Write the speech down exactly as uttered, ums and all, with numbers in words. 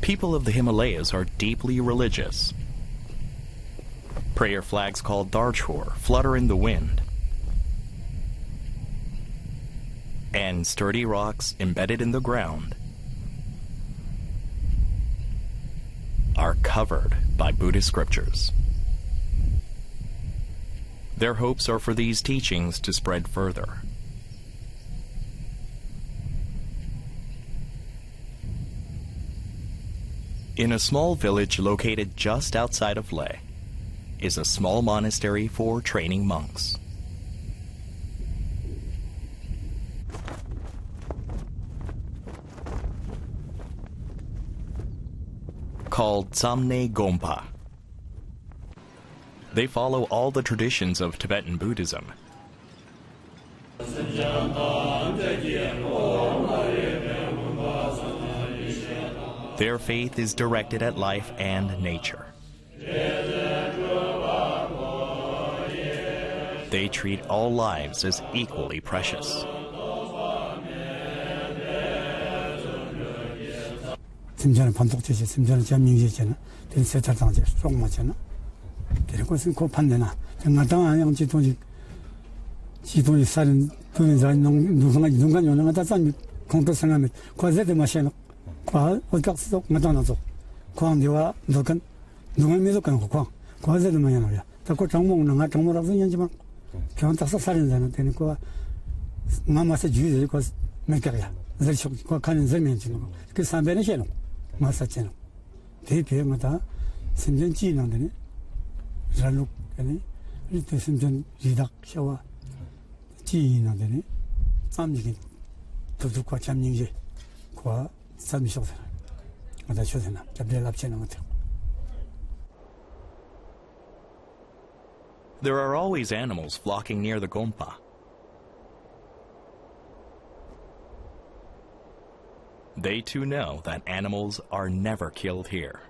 People of the Himalayas are deeply religious. Prayer flags called Darchur flutter in the wind. And sturdy rocks embedded in the ground are covered by Buddhist scriptures. Their hopes are for these teachings to spread further. In a small village located just outside of Leh is a small monastery for training monks. Called Samne Gompa. They follow all the traditions of Tibetan Buddhism. Their faith is directed at life and nature. They treat all lives as equally precious. 심지어는 반독제지, 심지어는 점령제지는 된 세탈당제, 속마제는 그것은 그 판내나 정말당 안양 지도지 지도지 살인 돈이 잘 누군가 누군가 요나가 다 산 공도 생각하면 과제도 마셔는 과 어떻게서 맞아나서 광대와 누군 누군 미도 간 거. 과제도 많이 나야. 자꾸 정몽은 나 정모라서 연지만 그냥 딱 살인자는 되니까 마마서 주의를 거 맥가야. 그래서 그 가는 설명 주는 거. 그 삼배는 해놓. 마사체는 대표마다 심전 지능되네. 잘록 되네. 이때 심전 리닥 샤와 지능되네. 삼직이 도둑과 잠닝제 과 삼미쇼사. 맞아 쇼세나. 잡별 합체는 것. There are always animals flocking near the Gompa. They too know that animals are never killed here.